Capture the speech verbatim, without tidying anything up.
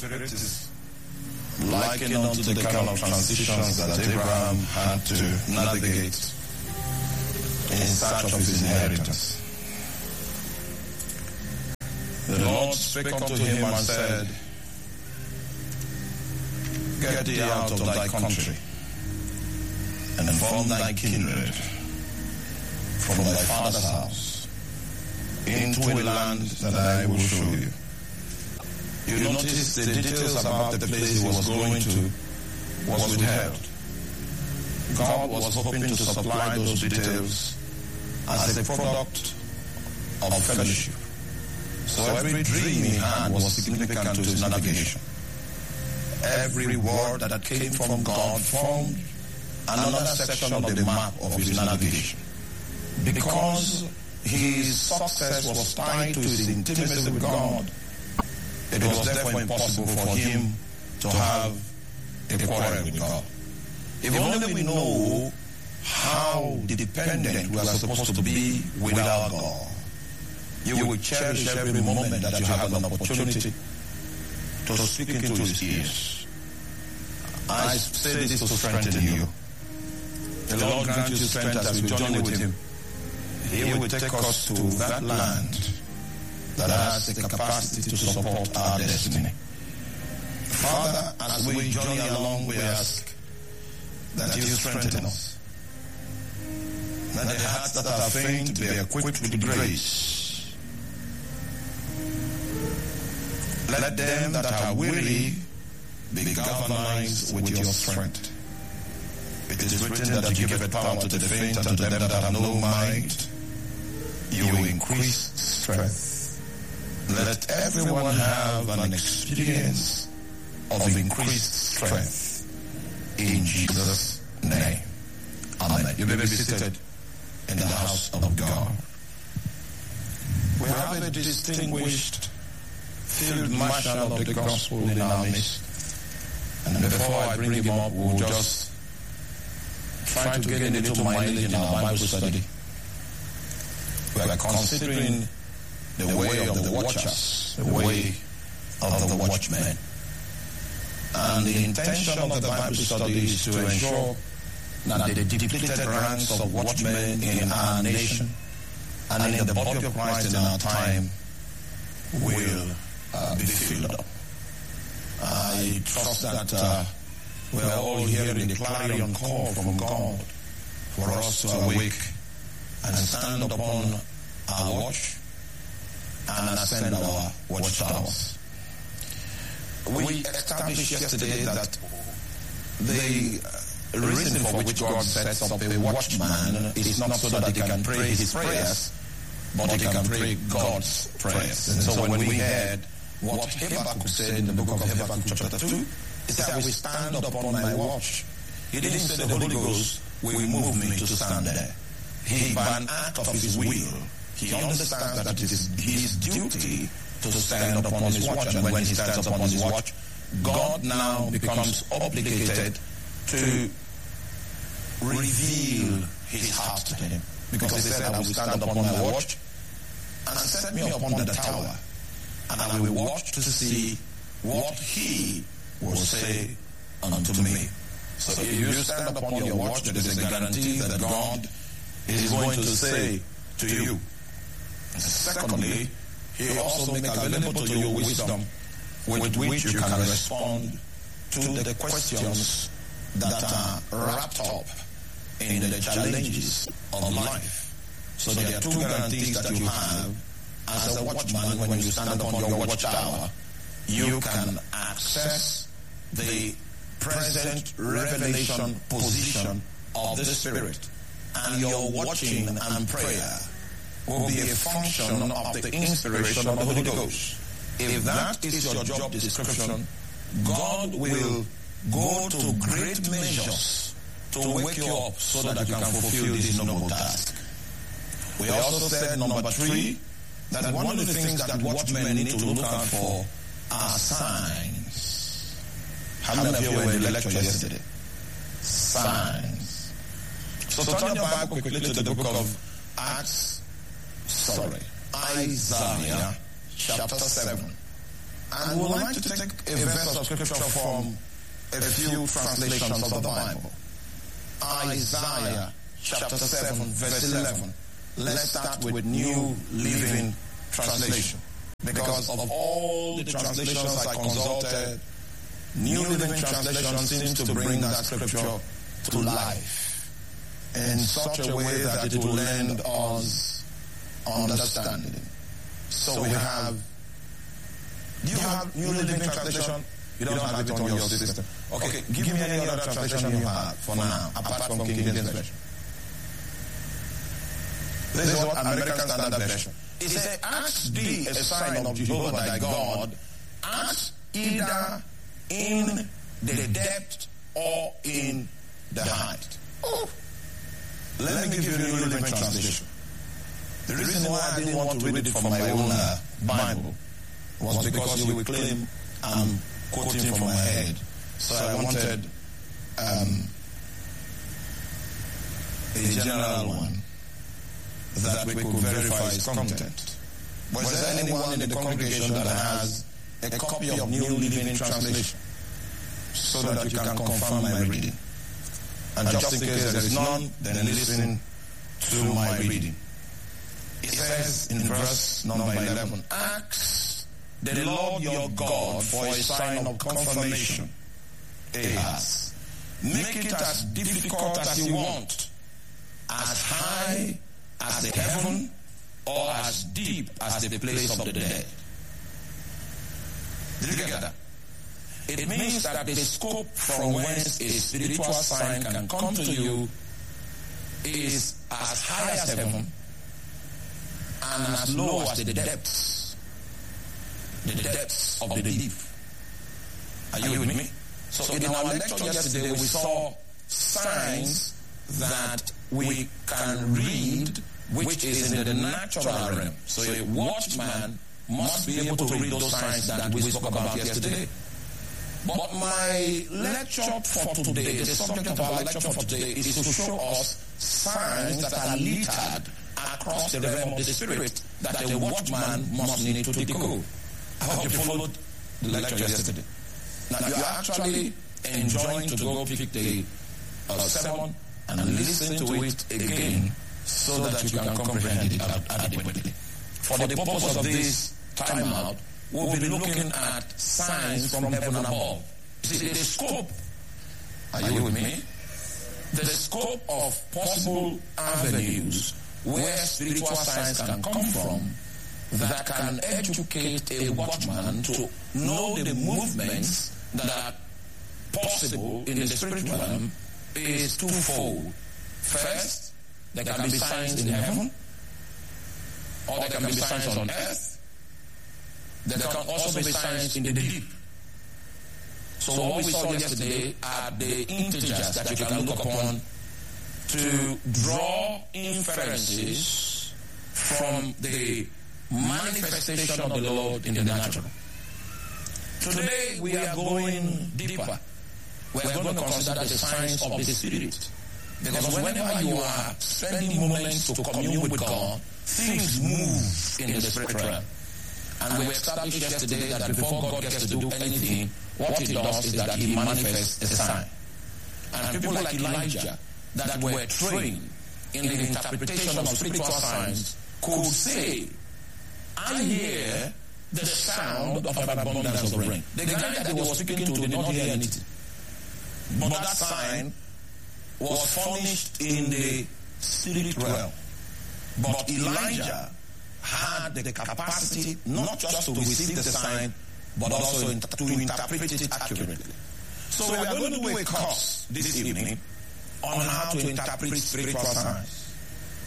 Spirit is likened unto the kind of transitions that Abraham had to navigate in search of his inheritance. The Lord spake unto him and said, Get thee out of thy country, and from thy kindred, from thy father's house, into a land that I will show you. You notice the details about the place he was going to was withheld. God was hoping to supply those details as a product of fellowship. So every dream he had was significant to his navigation. Every word that came from God formed another section of the map of his navigation. Because his success was tied to his intimacy with God, it was therefore impossible for him to have a quarrel with God. If only we know how dependent we are supposed to be without God, you will cherish every moment that you have an opportunity to speak into his ears. I say this to strengthen you. The Lord grant you strength as we journey with him. He will take us to that land that has the capacity to support our destiny. Father, as we journey along, we ask that you strengthen us, that the hearts that are faint be equipped with grace. Let them that are weary be galvanized with your strength. It is written that you give power to the faint, and to them that have no might you will increase strength. Let everyone have an experience of increased strength in Jesus' name. Amen. You may be seated in the house of God. We have a distinguished field marshal of the gospel in our midst. And before I bring him up, we'll just try to get a little mileage in our Bible study. We are considering the way of the watchers, the way of the watchmen. And the intention of the Bible study is to ensure that the depleted ranks of watchmen in our nation and in the body of Christ in our time will uh, be filled up. I trust that uh, we are all hearing the clarion call from God for us to awake and stand upon our watch and ascend our watchtowers. We established yesterday that the reason for which God sets up a watchman is not so that he can pray his prayers, but he can pray God's prayers. And so when we heard what Habakkuk said in the book of Habakkuk chapter two, he said, I will stand upon my watch. He didn't say the Holy Ghost will move me to stand there. He, by an act of his will, he understands that it is his duty to stand upon his watch. And when he stands upon his watch, God now becomes obligated to reveal his heart to him. Because he said, I will stand upon my watch and set me upon the tower, and I will watch to see what he will say unto me. So if you stand upon your watch, there is a guarantee that God is going to say to you. Secondly, he also makes available to you wisdom with which you can respond to the questions that are wrapped up in the challenges of life. So there are two guarantees that you have as a watchman. When you stand upon your watchtower, you can access the present revelation position of the Spirit, and your watching and prayer will be a function of the inspiration of the Holy Ghost. If that is your job description, God will go to great measures to wake you up so that you can fulfill this noble task. We also said, number three, that one of the things that watchmen need to look out for are signs. How many of you were in the lecture yesterday? Signs. So turn your Bible quickly to the book of Acts, sorry, Isaiah chapter seven. And we would like to take a verse of scripture from a few translations of the Bible. Isaiah chapter seven, verse eleven. Let's start with New Living Translation. Because of all the translations I consulted, New Living Translation seems to bring that scripture to life in such a way that it will lend us understanding. So we have, do you have New Living Translation? You don't have it on your system. Okay, give me any other translation you have for now, apart from King James Version. This is what American Standard Version. It says, ask thee a sign of Jehovah thy God, ask either in the depth or in the height. Oh. Let me give you a New Living Translation. The reason why I didn't want to read it from my own uh, Bible was because you will claim I'm quoting from my head. So I wanted um, a general one that we could verify its content. But is there anyone in the congregation that has a copy of New Living Translation so that you can confirm my reading? And just in case there is none, then listen to my reading. It says in verse number eleven, ask the Lord your God for a sign of confirmation. Ahaz, make it as difficult as you want, as high as the heaven, or as deep as the place of the dead. Did you get that? It means that the scope from whence a spiritual sign can come to you is as high as heaven and as low as the depths, the depths of the deep. Are you with me? So in our lecture yesterday, we saw signs that we can read, which is in the natural realm. So a watchman must be able to read those signs that we spoke about yesterday. But my lecture for today, the subject of our lecture for today, is to show us signs that are littered across the realm of the spirit that a watchman must need to decode. I hope you followed the lecture yesterday. Now, you are actually enjoying to go pick the uh, sermon and listen to it again so that you can comprehend it adequately. For the purpose of this timeout, we'll be looking at signs from heaven above. You see, the scope, are you with me? The scope of possible avenues where spiritual signs can come from that can educate a watchman to know the movements that are possible in the spiritual realm is twofold. First, there can be signs in heaven, or there can be signs on earth. There can also be signs in the deep. So what we saw yesterday are the integers that you can look upon to draw inferences from the manifestation of the Lord in the natural. Today we are going deeper. We are going to consider the signs of the Spirit. Because whenever you are spending moments to commune with God, things move in the spirit realm. And we established yesterday that before God gets to do anything, what he does is that he manifests a sign. And people like Elijah that were trained in the interpretation of spiritual signs could say, I hear the sound of an abundance of rain. The guy that he was speaking to did not hear anything. But that sign was furnished in the spirit realm. But Elijah had the capacity not just to receive the sign, but also to interpret it accurately. So we are going to do a course this evening on how to interpret spiritual signs.